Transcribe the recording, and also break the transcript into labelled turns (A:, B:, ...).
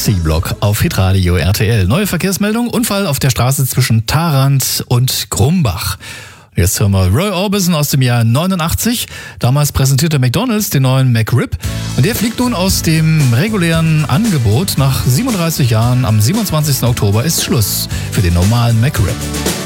A: C-Block auf Hitradio RTL. Neue Verkehrsmeldung, Unfall auf der Straße zwischen Tharandt und Grumbach. Jetzt hören wir Roy Orbison aus dem Jahr 89. Damals präsentierte McDonald's den neuen McRib. Und der fliegt nun aus dem regulären Angebot. Nach 37 Jahren am 27. Oktober ist Schluss für den normalen McRib.